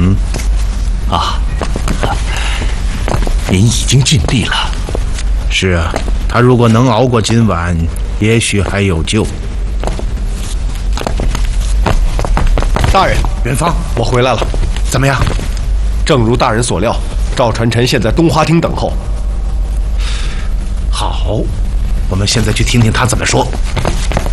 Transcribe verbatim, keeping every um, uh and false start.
嗯，啊，您已经尽力了。是啊，他如果能熬过今晚，也许还有救。 大人， 元芳， 我回来了。 怎么样？ 正如大人所料，赵传臣现在东花厅等候。 好，我们现在去听听他怎么说。